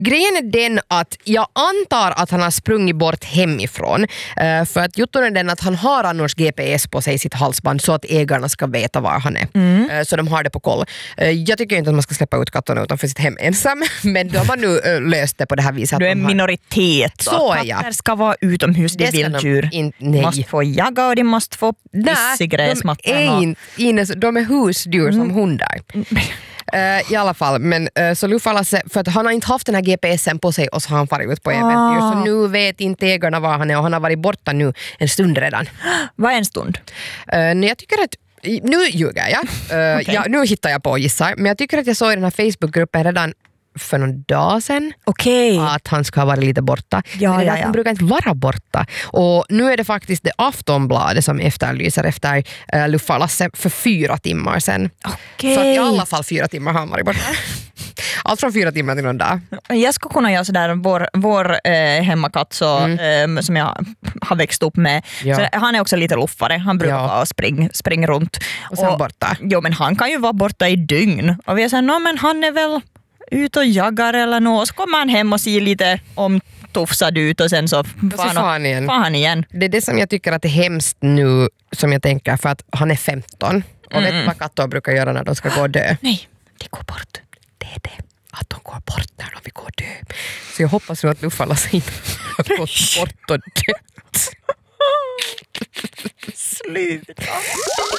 grejen är den att jag antar att han har sprungit bort hemifrån. För att jutton är den att han har annars GPS på sig i sitt halsband så att ägarna ska veta var han är. Så de har det på koll. Jag tycker inte att man ska släppa ut katterna utanför sitt hem ensam. Men de har nu löst det på det här viset. Du är en minoritet. Så är jag. Katter ska vara utomhus, det vilddjur. De måste få jaga och de måste få piss i gräsmattan. De är husdjur som hundar. I alla fall, men så Luffalasse, för att han har inte haft den här GPSen på sig och så har han farit ut på äventyr, så nu vet inte ägarna var han är och han har varit borta nu en stund redan. Vad är en stund? Jag tycker att nu ljuger jag. Okay. Nu hittar jag på och gissar, men jag tycker att jag såg i den här Facebookgruppen redan för någon dag sedan att han ska vara lite borta. Han brukar inte vara borta. Och nu är det faktiskt det Aftonbladet som efterlyser efter Luffalasse för 4 timmar sedan. Så att i alla fall 4 timmar har han varit borta. Allt från 4 timmar till någon dag. Jag skulle kunna göra sådär, vår hemmakatt som jag har växt upp med. Så han är också lite luffare. Han brukar vara springa runt. Och sen borta. Jo, men han kan ju vara borta i dygn. Och vi säger, men han är väl ut och jagar eller något. Så kommer han hem och ser lite om tufsad ut och sen så fan han igen. Det är det som jag tycker att är hemskt nu, som jag tänker, för att han är 15. Och vet vad katter brukar göra när de ska gå och dö? Nej, de går bort. Det är det. Att de går bort när de vill gå och dö. Så jag hoppas nu att Luffalasse inte har gått bort och dött. Sluta.